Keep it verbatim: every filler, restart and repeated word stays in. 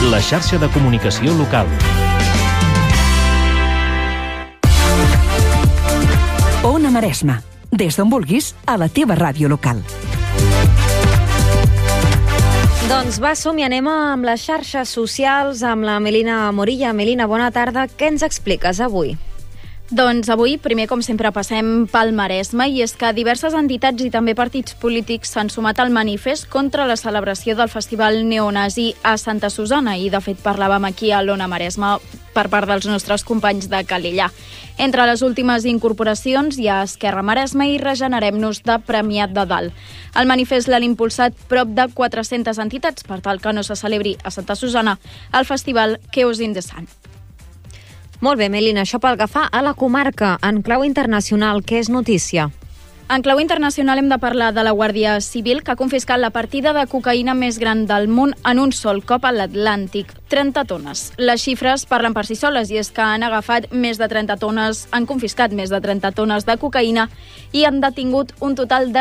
la xarxa de comunicació local. Ona Maresma, des d'on vulguis, a la teva ràdio local. Doncs va, som i anem amb les xarxes socials, amb la Melina Morilla. Melina, bona tarda. Què ens expliques avui? Doncs avui, primer, com sempre, passem pel Maresme, i és que diverses entitats i també partits polítics s'han sumat al manifest contra la celebració del festival neonazi a Santa Susanna, i de fet parlàvem aquí a l'Ona Maresme per part dels nostres companys de Calella. Entre les últimes incorporacions hi ha Esquerra Maresme i Regenerem-nos de Premià de Dalt. El manifest l'han impulsat prop de quatre-centes entitats per tal que no se celebri a Santa Susanna el festival Chaos in the Sun. Molt bé, Melina, això pel que fa a la comarca. En clau internacional, què és notícia? En clau internacional hem de parlar de la Guàrdia Civil, que ha confiscat la partida de cocaïna més gran del món en un sol cop a l'Atlàntic, trenta tones. Les xifres parlen per si soles, i és que han agafat més de trenta tones, han confiscat més de trenta tones de cocaïna i han detingut un total de